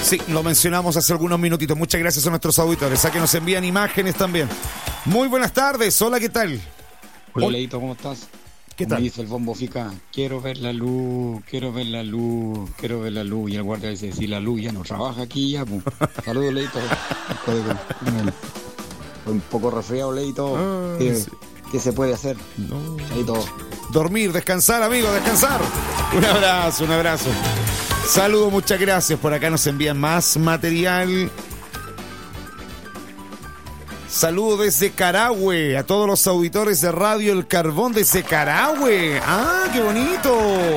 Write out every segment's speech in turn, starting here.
Sí, lo mencionamos hace algunos minutitos. Muchas gracias a nuestros auditores, a que nos envían imágenes también. Muy buenas tardes, hola, ¿qué tal? Hola, Leito, ¿cómo estás? ¿Qué tal? Me dice el bombo Fica, quiero ver la luz, quiero ver la luz, quiero ver la luz. Y el guardia dice, si la luz ya no trabaja aquí, ya, pues. Saludos, Leito. Un poco resfriado, Leito. ¿Qué se puede hacer? No. Leito. Dormir, descansar, amigo, descansar. Un abrazo, un abrazo. Saludos, muchas gracias. Por acá nos envían más material. Saludos desde Carahue a todos los auditores de Radio El Carbón desde Carahue. ¡Ah, qué bonito!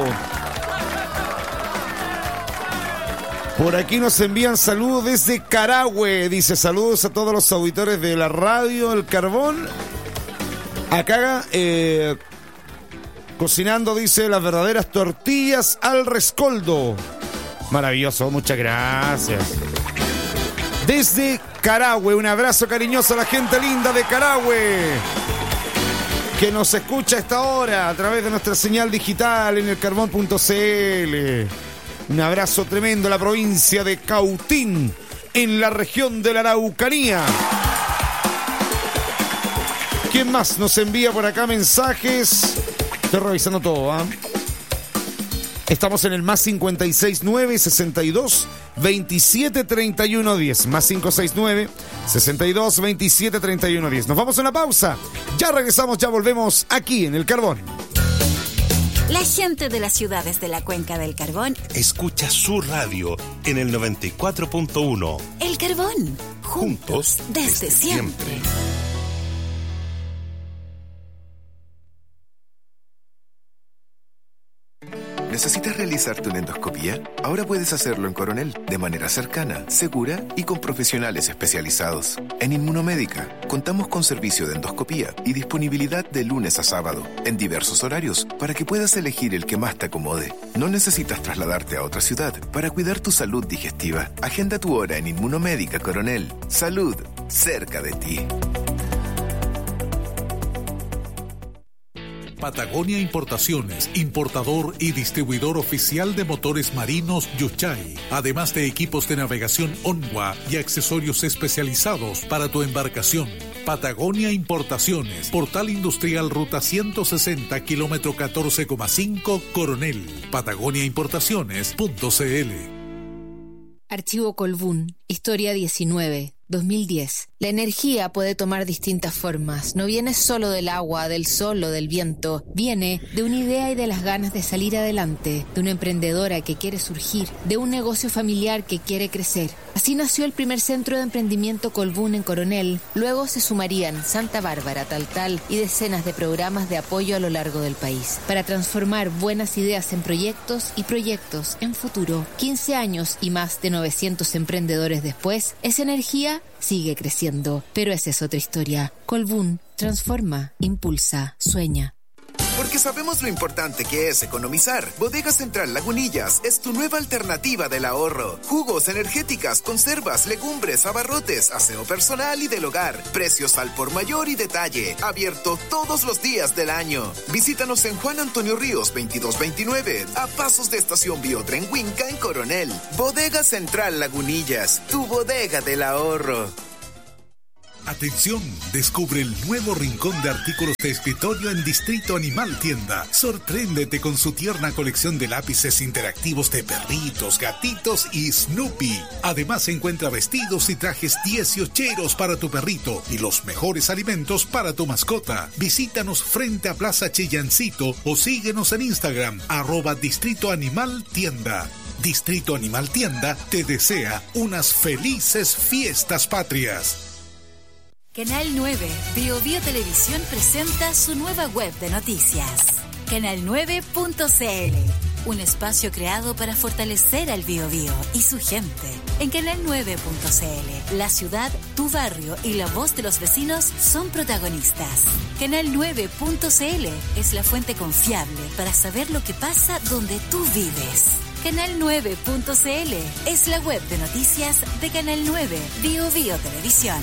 Por aquí nos envían saludos desde Carahue. Dice, saludos a todos los auditores de la Radio El Carbón. Acá, cocinando, dice, las verdaderas tortillas al rescoldo. Maravilloso, muchas gracias. Desde Carahue, un abrazo cariñoso a la gente linda de Carahue, que nos escucha a esta hora a través de nuestra señal digital en elcarbón.cl. Un abrazo tremendo a la provincia de Cautín, en la región de la Araucanía. ¿Quién más nos envía por acá mensajes? Estoy revisando todo, ¿ah? Estamos en el más 569 62 27 31 10. Más 569 62 27 31 10. Nos vamos a una pausa. Ya regresamos, ya volvemos aquí en El Carbón. La gente de las ciudades de la Cuenca del Carbón escucha su radio en el 94.1. El Carbón, juntos desde siempre. ¿Necesitas realizarte una endoscopía? Ahora puedes hacerlo en Coronel, de manera cercana, segura y con profesionales especializados. En Inmunomédica, contamos con servicio de endoscopía y disponibilidad de lunes a sábado, en diversos horarios, para que puedas elegir el que más te acomode. No necesitas trasladarte a otra ciudad para cuidar tu salud digestiva. Agenda tu hora en Inmunomédica Coronel. Salud, cerca de ti. Patagonia Importaciones, importador y distribuidor oficial de motores marinos Yuchay, además de equipos de navegación Onwa y accesorios especializados para tu embarcación. Patagonia Importaciones, Portal Industrial Ruta 160, kilómetro 14,5, Coronel. patagoniaimportaciones.cl. Archivo Colbún, Historia 19, 2010. La energía puede tomar distintas formas. No viene solo del agua, del sol o del viento. Viene de una idea y de las ganas de salir adelante, de una emprendedora que quiere surgir, de un negocio familiar que quiere crecer. Así nació el primer centro de emprendimiento Colbún en Coronel. Luego se sumarían Santa Bárbara, Taltal y decenas de programas de apoyo a lo largo del país para transformar buenas ideas en proyectos y proyectos en futuro. 15 años y más de 900 emprendedores después, esa energía sigue creciendo. Pero esa es otra historia. Colbún transforma, impulsa, sueña. Porque sabemos lo importante que es economizar. Bodega Central Lagunillas es tu nueva alternativa del ahorro. Jugos, energéticas, conservas, legumbres, abarrotes, aseo personal y del hogar. Precios al por mayor y detalle. Abierto todos los días del año. Visítanos en Juan Antonio Ríos 2229, a pasos de Estación Biotren Huinca en Coronel. Bodega Central Lagunillas, tu bodega del ahorro. Atención, descubre el nuevo rincón de artículos de escritorio en Distrito Animal Tienda. Sorpréndete con su tierna colección de lápices interactivos de perritos, gatitos y Snoopy. Además encuentra vestidos y trajes 18eros para tu perrito y los mejores alimentos para tu mascota. Visítanos frente a Plaza Cheyancito o síguenos en Instagram, @Distrito Animal Tienda. Distrito Animal Tienda te desea unas felices fiestas patrias. Canal 9, Bio Televisión presenta su nueva web de noticias. Canal9.cl, un espacio creado para fortalecer al Biobío y su gente. En Canal9.cl, la ciudad, tu barrio y la voz de los vecinos son protagonistas. Canal9.cl es la fuente confiable para saber lo que pasa donde tú vives. Canal9.cl es la web de noticias de Canal 9, Bio Televisión.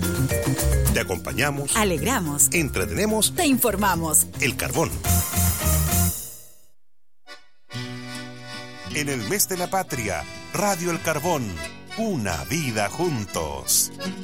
Te acompañamos, alegramos, entretenemos, te informamos. El Carbón. En el mes de la patria, Radio El Carbón, una vida juntos.